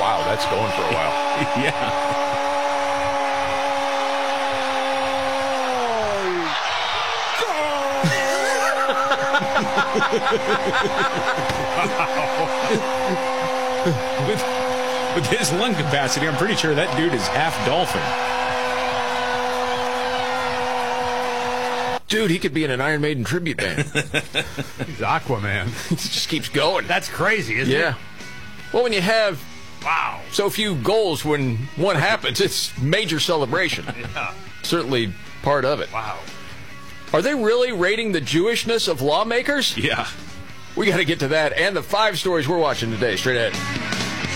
wow, that's going for a while. Yeah. With his lung capacity, I'm pretty sure that dude is half dolphin. Dude, he could be in an Iron Maiden tribute band. He's Aquaman. He just keeps going. That's crazy, isn't it? Yeah. Well, when you have Wow. so few goals when one happens, it's major celebration. Yeah. Certainly part of it. Wow. Are they really rating the Jewishness of lawmakers? Yeah. We got to get to that and the 5 stories we're watching today. Straight ahead.